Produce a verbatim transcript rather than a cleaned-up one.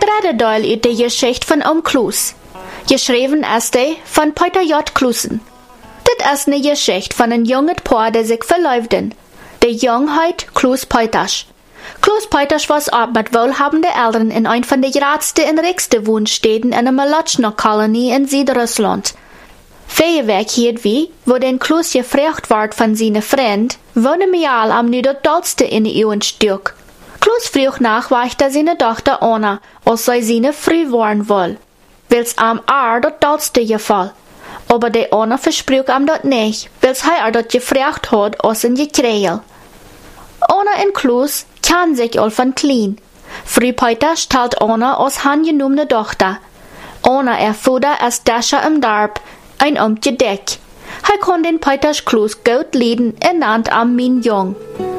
dritte Teil ist die Geschichte von Oom Kloos. Geschrieben ist die von Peter J. Kloosen. Dit is eine Geschichte von einem jungen Paar, der sich verliebten. Der Jung heet Kloos Peters. Kloos Peters was ab mit wohlhabenden Eltern in ein von den grootste und reichste Wohnstädten in einer Malotschner-Kolonie in Südrussland. Feierwerk hielt wie, wo den Kloos gefragt ward von seinen Freund, wohnen wir all am nu dat dollste in ihren Stück. Kloos frug nach, wachte seine Tochter Anna, als sei seine früh worden woll. Wils am ar dat dollste gefall. Aber die Anna versprach am dat nicht, wils hij er dat gefragt hat, als ein Gekreil. Anna und Kloos kennen sich all von klein. Früh Peter stellt Anna als handgenommene Tochter. Anna erfuhr als Dascher im Darb, ein Omtje Deck. Hij kon den Peters Kloos gut leiden en nannt am min Jung.